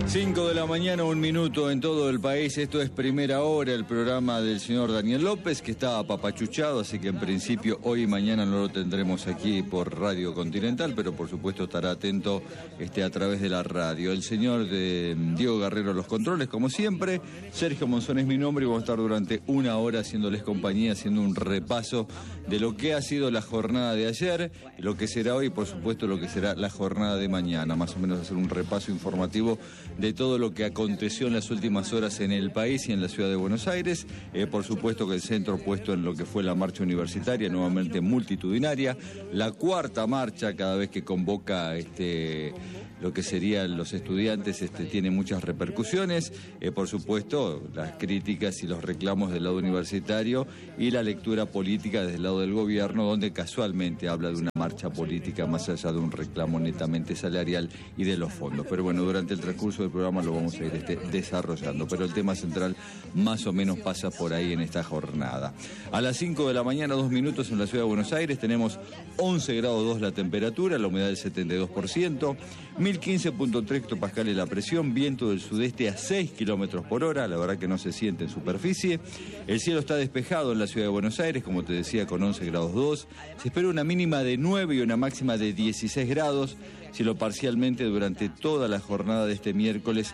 5 de la mañana, 1 minuto en todo el país. Esto es Primera Hora, el programa del señor Daniel López, que está apapachuchado, así que en principio hoy y mañana no lo tendremos aquí por Radio Continental, pero por supuesto estará atento a través de la radio. El señor Diego Guerrero los controles, como siempre. Sergio Monzón es mi nombre y vamos a estar durante 1 hora haciéndoles compañía, haciendo un repaso de lo que ha sido la jornada de ayer, lo que será hoy y por supuesto lo que será la jornada de mañana. Más o menos hacer un repaso informativo de todo lo que aconteció en las últimas horas en el país y en la ciudad de Buenos Aires. Por supuesto que el centro puesto en lo que fue la marcha universitaria, nuevamente multitudinaria, la cuarta marcha cada vez que convoca lo que serían los estudiantes, tiene muchas repercusiones. Por supuesto, las críticas y los reclamos del lado universitario y la lectura política desde el lado del gobierno, donde casualmente habla de una marcha política más allá de un reclamo netamente salarial y de los fondos. Pero bueno, durante el transcurso del programa lo vamos a ir desarrollando, pero el tema central más o menos pasa por ahí en esta jornada. A las 5 de la mañana, 2 minutos en la ciudad de Buenos Aires, tenemos 11 grados 2 la temperatura, la humedad del 72%, 1015.3 hectopascales la presión, viento del sudeste a 6 kilómetros por hora, la verdad que no se siente en superficie. El cielo está despejado en la ciudad de Buenos Aires, como te decía, con 11 grados 2. Se espera una mínima de 9 y una máxima de 16 grados. Cielo parcialmente durante toda la jornada de este miércoles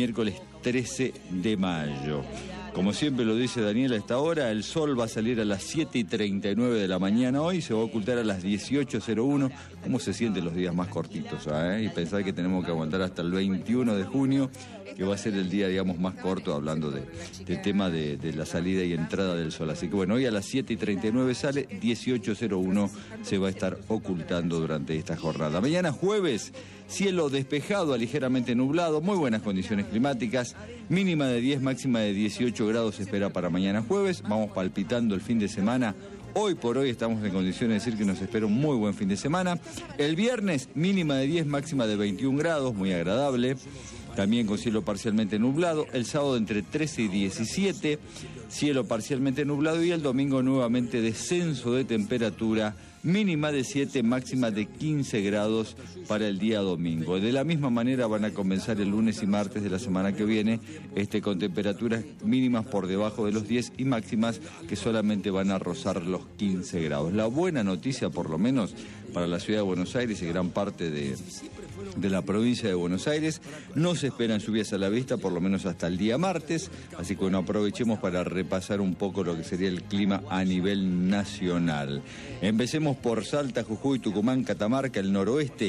13 de mayo. Como siempre lo dice Daniel a esta hora, el sol va a salir a las 7:39 de la mañana hoy, se va a ocultar a las 18:01. ¿Cómo se sienten los días más cortitos? Y pensar que tenemos que aguantar hasta el 21 de junio, que va a ser el día, digamos, más corto, hablando del tema de la salida y entrada del sol. Así que bueno, hoy a las 7:39 sale, 18:01 se va a estar ocultando durante esta jornada. Mañana jueves, cielo despejado a ligeramente nublado, muy buenas condiciones climáticas, mínima de 10, máxima de 18 grados se espera para mañana jueves. Vamos palpitando el fin de semana. Hoy por hoy estamos en condiciones de decir que nos espera un muy buen fin de semana. El viernes, mínima de 10, máxima de 21 grados, muy agradable. También con cielo parcialmente nublado. El sábado entre 13 y 17, cielo parcialmente nublado. Y el domingo nuevamente descenso de temperatura, mínima de 7, máxima de 15 grados para el día domingo. De la misma manera van a comenzar el lunes y martes de la semana que viene, con temperaturas mínimas por debajo de los 10 y máximas que solamente van a rozar los 15 grados. La buena noticia, por lo menos, para la ciudad de Buenos Aires y gran parte de la provincia de Buenos Aires, no se esperan lluvias a la vista, por lo menos hasta el día martes, así que bueno, aprovechemos para repasar un poco lo que sería el clima a nivel nacional. Empecemos por Salta, Jujuy, Tucumán, Catamarca, el noroeste.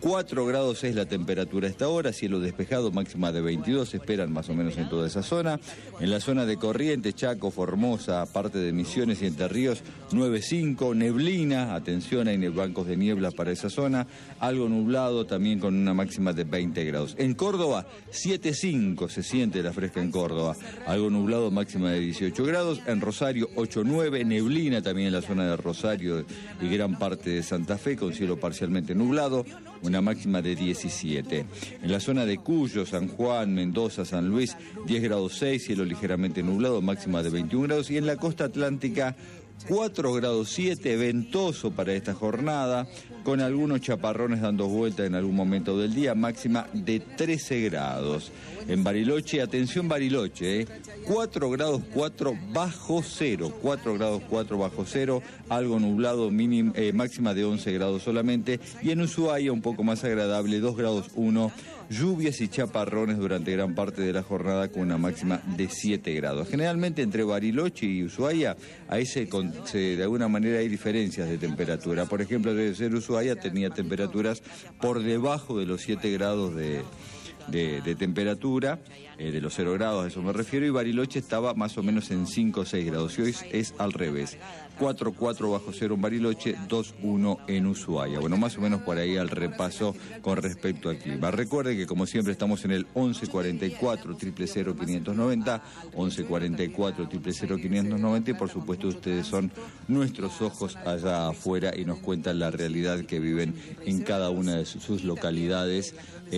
4 grados es la temperatura a esta hora, cielo despejado, máxima de 22, se esperan más o menos en toda esa zona. En la zona de Corrientes, Chaco, Formosa, parte de Misiones y Entre Ríos, 9,5, neblina, atención, hay bancos de niebla para esa zona, algo nublado también con una máxima de 20 grados. En Córdoba, 7,5, se siente la fresca en Córdoba, algo nublado, máxima de 18 grados. En Rosario, 8,9, neblina también en la zona de Rosario y gran parte de Santa Fe, con cielo parcialmente nublado, una máxima de 17. En la zona de Cuyo, San Juan, Mendoza, San Luis, 10 grados 6, cielo ligeramente nublado, máxima de 21 grados. Y en la costa atlántica, 4 grados 7, ventoso para esta jornada, con algunos chaparrones dando vuelta en algún momento del día, máxima de 13 grados. En Bariloche, atención Bariloche, 4 grados 4 bajo cero, 4 grados 4 bajo cero, algo nublado, máxima de 11 grados solamente. Y en Ushuaia, un poco más agradable, 2 grados 1, lluvias y chaparrones durante gran parte de la jornada con una máxima de 7 grados. Generalmente entre Bariloche y Ushuaia, ahí de alguna manera hay diferencias de temperatura. Por ejemplo, debe ser Ushuaia tenía temperaturas por debajo de los 7 grados de temperatura, de los 0 grados, a eso me refiero, y Bariloche estaba más o menos en 5 o 6 grados, y hoy es al revés, 4,4 bajo cero en Bariloche, 2,1 en Ushuaia. Bueno, más o menos por ahí al repaso con respecto al clima. Recuerde que como siempre estamos en el 1144 000 590, 1144 000 590, y por supuesto ustedes son nuestros ojos allá afuera y nos cuentan la realidad que viven en cada una de sus localidades,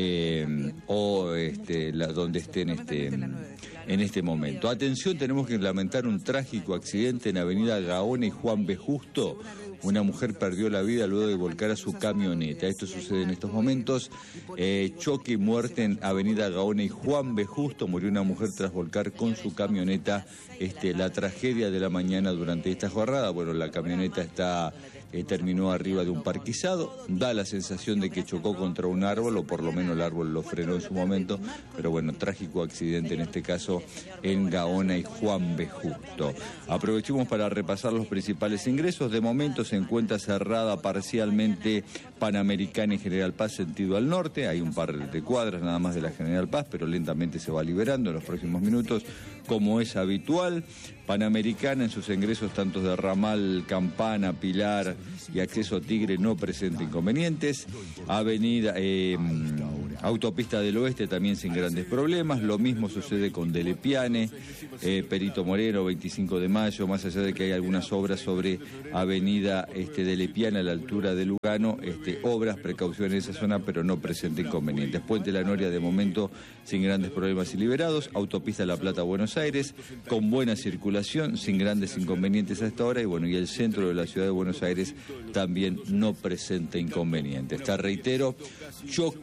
donde estén en este momento. Atención, tenemos que lamentar un trágico accidente en Avenida Gaona y y Juan B. Justo, una mujer perdió la vida luego de volcar a su camioneta. Esto sucede en estos momentos. Choque y muerte en Avenida Gaona y Juan B. Justo. Murió una mujer tras volcar con su camioneta. La tragedia de la mañana durante esta jornada. Bueno, la camioneta terminó arriba de un parquizado. Da la sensación de que chocó contra un árbol, o por lo menos el árbol lo frenó en su momento. Pero bueno, trágico accidente en este caso en Gaona y Juan B. Justo. Aprovechemos para repasar los principales ingresos. De momento se encuentra cerrada parcialmente Panamericana y General Paz sentido al norte. Hay un par de cuadras nada más de la General Paz, pero lentamente se va liberando en los próximos minutos, como es habitual. Panamericana en sus ingresos tanto de ramal Campana, Pilar y acceso Tigre no presenta inconvenientes. Autopista del Oeste también sin grandes problemas. Lo mismo sucede con Delepiane, Perito Moreno, 25 de mayo, más allá de que hay algunas obras sobre avenida Delepiane a la altura de Lugano, obras, precauciones en esa zona, pero no presenta inconvenientes. Puente La Noria de momento sin grandes problemas y liberados. Autopista La Plata, Buenos Aires, con buena circulación, sin grandes inconvenientes a esta hora. Y bueno, y el centro de la ciudad de Buenos Aires también no presenta inconvenientes. Reitero, choque